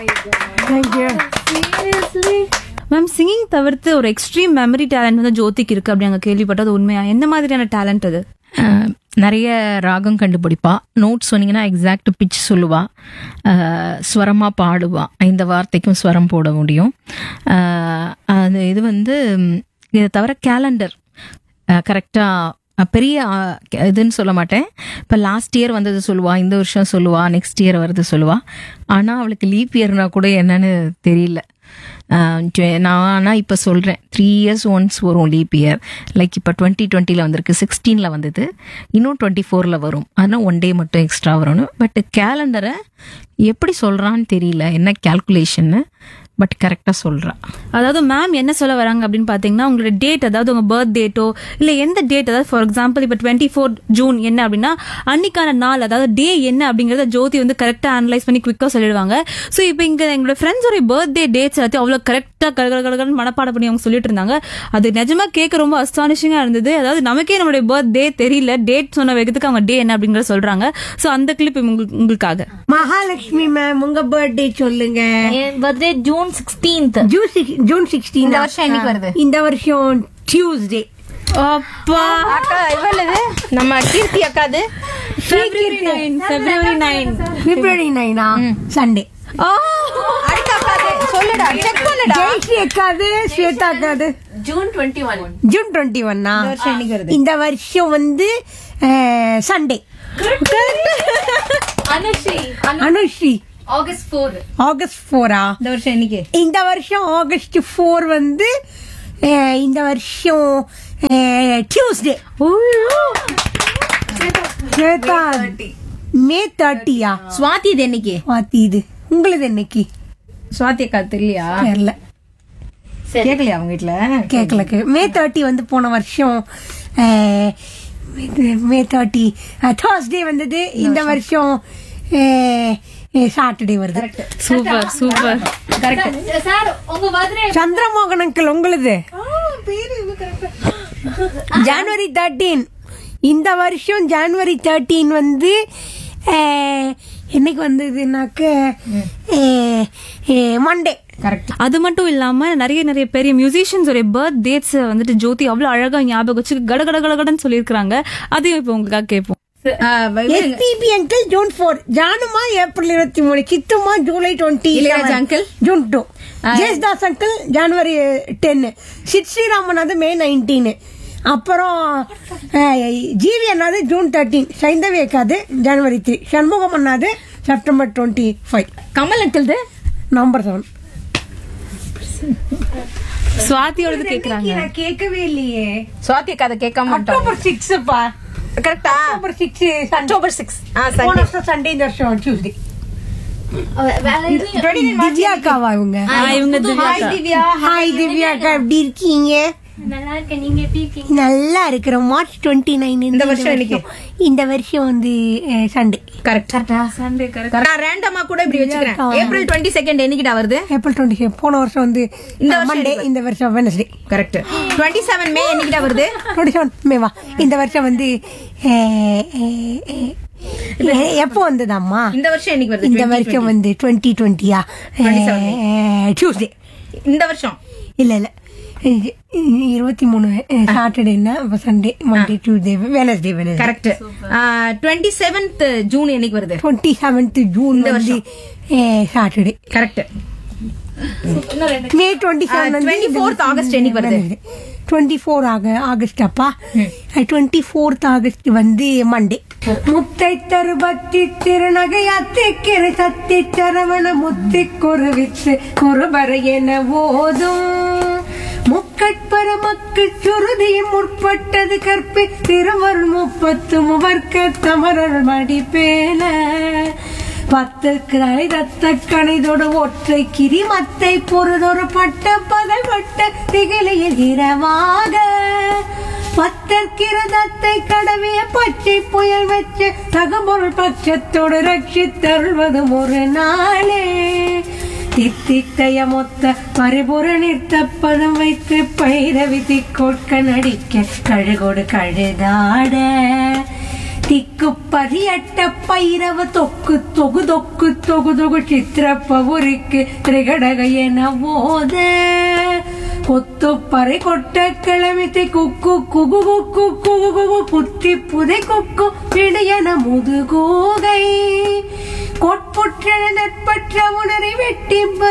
Thank you. Ma'am, singing தவிர்த்து ஒரு extreme memory talent வந்து ஜோதிக்கு இருக்கு அப்படி நாங்க கேள்விப்பட்டது உண்மையா? என்ன மாதிரியான டேலண்ட் அது? நிறைய ராகம் கண்டுபிடிப்பா, நோட் சொன்னீங்கன்னா எக்ஸாக்ட் பிச் சொல்லுவா, ஸ்வரமாக பாடுவா, இந்த வார்த்தைக்கும் ஸ்வரம் போட முடியும். அது இது வந்து இதை தவிர கேலண்டர் கரெக்டாக பெரிய இதுன்னு சொல்ல மாட்டேன். இப்போ லாஸ்ட் இயர் வந்தது சொல்லுவா, இந்த வருஷம் சொல்லுவா, நெக்ஸ்ட் இயர் வருது சொல்லுவா. ஆனால் அவளுக்கு லீப் இயர்னா கூட என்னன்னு தெரியல. நான் ஆனால் இப்போ சொல்கிறேன் 3 years ஒன்ஸ் வரும் லீப் இயர். லைக் இப்போ 2020 வந்திருக்கு, 16 வந்தது, இன்னும் 24 வரும். அதனால் 1 day மட்டும் எக்ஸ்ட்ரா வரணும். பட் கேலண்டரை எப்படி சொல்கிறான்னு தெரியல, என்ன கேல்குலேஷன்னு, பட் கரெக்டாக சொல்கிறா. அதாவது மேம் என்ன சொல்ல வராங்க அப்படின்னு பார்த்தீங்கன்னா, உங்களோட டேட், அதாவது உங்கள் பர்த் டேட்டோ இல்லை எந்த டேட், அதாவது ஃபார் எக்ஸாம்பிள் இப்போ 24 ஜூன் என்ன அப்படின்னா அன்னைக்கான நாள், அதாவது டே என்ன அப்படிங்கிறத ஜோதி வந்து கரெக்டாக அனலைஸ் பண்ணி குவிக்காக சொல்லிடுவாங்க. ஸோ இப்போ இங்கே எங்களோட ஃப்ரெண்ட்ஸோட பர்த்டே டேட்ஸ் எல்லாத்தையும் அவ்வளோ கரெக்டாக கடகடன்னு மனப்பாடம் பண்ணி அவங்க சொல்லிட்டு இருந்தாங்க. அது நிஜமாக கேட்க ரொம்ப அஸ்டானிஷிங்காக இருந்தது. அதாவது நமக்கே நம்மளுடைய பர்த்டே தெரியல, டேட் சொன்ன வேகத்துக்கு அவங்க டே என்ன அப்படிங்கிறத சொல்கிறாங்க. ஸோ அந்த கிளிப் உங்களுக்காக. மகாலட்சுமி மேம், உங்க பர்த்டே சொல்லுங்க. Birthday June 16th. ஜூன் 16. இந்த வருஷம் என்னைக்கு வருது? இந்த வருஷம் டியூஸ்டே. அப்பா, அக்கா இவ்வளவு நம்ம கீர்த்தி அக்காது February 9 சண்டே. சொல்லுடா, செக் பண்ணுடா. ஜெயஸ்ரீ அக்காது, ஸ்வேதா அக்காது ஜூன் 21. ஜூன் 21. இந்த வருஷம் வந்து சண்டே. அனுஸ்ரீ ஆகஸ்ட் 4. ஆகஸ்ட் 4. இந்த வருஷம் என்னைக்கு? இந்த வருஷம் ஆகஸ்ட் 4 வந்து இந்த வருஷம் டியூஸ்டே. மே 30. சுவாதி இது என்னைக்கு? சுவாதி இது உங்களது என்னைக்கு? சுவாதி அக்கா தெரியலையா? தெரியல, கேட்கலையா அவங்க வீட்டுல? கேட்கல. மே 30 வந்து போன வருஷம் மே 30 தேர்ஸ்டே வந்தது. இந்த வருஷம் சாட்டர்டே வருது. Super super. சார் உங்க பர்த்டே சந்திரமோகன் அங்கிள் உங்களுது ஜனவரி 13. இந்த வருஷம் ஜனவரி 13 வந்து என்னைக்கு வந்ததுனாக்க மண்டே. கரெக்ட். அது மட்டும் இல்லாம நிறைய பெரிய மியூசிஷியன்ஸ் பர்த் டேட்ஸ் வந்துட்டு ஜோதி அவ்வளவு அழகா ஞாபகம் வச்சு கடகடன்னு சொல்லியிருக்காங்க. அதையும் இப்போ உங்களுக்காக கேட்போம். SPB uncle June 4, ஜானுமா April 23, சித்துமா July 20, Ilaiyaraaja uncle June 2, ஜெயஸ்தாஸ் uncle ஜனவரி 10, சித் ஸ்ரீராமன் மே 19, அப்புறம் ஜிவி அண்ணாது ஜூன் 13, சைந்தவி அக்காது ஜனவரி 3, சண்முகம் அண்ணாது செப்டம்பர் 25, கமல் அங்கிள்து நவம்பர் 7. சுவாதியோடது கேக்குறாங்க. நான் கேட்கவே இல்லையே. சுவாதி அக்கா அதை கேட்க மாட்டோம். அக்டோபர் 6 கரெக்டா? October 6 Sunday. இந்த வருஷம் டியூஸ்டே. திவ்யா அக்காவா இவங்க? இவங்க திவ்யா. ஹாய் திவ்யா அக்கா, எப்படி இருக்கீங்க? நல்லா இருக்கேன், நீங்க எப்படி இருக்கீங்க? நல்லா இருக்கிறோம். மார்ச் 29. இந்த வருஷம் என்னைக்கு? இந்த வருஷம் வந்து சண்டே. கரெக்ட். Sunday correct. நான் ரேண்டமா கூட இப்படி வச்சுக்கிறேன். ஏப்ரல் 22 என்னைக்குடா வருது? ஏப்ரல் 20. போன வருஷம் வந்து மண்டே, இந்த வருஷம் வெனஸ்டே. கரெக்ட். 27 மே என்னைக்குடா வருது? 27 மேவா? இந்த வருஷம் வந்து எப்போ வந்ததாம்மா? இந்த வருஷம் என்னைக்கு வருது? இந்த வருஷம் வந்து 2020. டியூஸ்டே. இந்த வருஷம் இல்ல 23 Saturday, Sunday, Monday, Tuesday, Wednesday. Correct. 27th June என்னைக்கு வருது? 27th ஜூன் வந்து சாட்டர்டே. கரெக்ட். மே 27 24th ஆகஸ்ட் என்னைக்கு வருது? 24 ஆகஸ்ட். அப்பா 24th ஆகஸ்ட் வந்து மண்டே. முத்தை தருபத்தி திருநகையாத்திக்கிற சத்தி சரவண முத்தி குருவித்து குருபர என ஓதும் முக்கட்பர மக்கு சுருதியும் முற்பட்டது கற்பி திருவருள் 30 முவர்க்க தமரல் மடிப்பேன 10 கிளை ரத்த கணைதோடு ஒற்றை கிரிமத்தை பொருதொரு பட்ட பகல் பட்ட திகிலையில் இரவாக 10 கிரதத்தை கடவிய பச்சை புயல் வச்சு தகபொருள் பட்சத்தோடு ரட்சித்தருள்வதும் ஒரு நாளே தித்தித்தய மொத்த பரிபுர நிறுத்த பதம் வைத்து பைரவி திக்கோட்க நடிக்க கழுகோடு கழுதாட திக்கு பரியட்ட பைரவ தொக்கு தொகு தொக்கு தொகு தொகு சித்திர பவுருக்கு திரிகடக என ஓத கொத்து பறை கொட்ட கிளமித்தை குக்கு குகு குக்கு குகு குகு குத்தி புதை குக்கு விடையன முதுகோகை கொட்புற்ற நட்பற்ற உணரை வெட்டி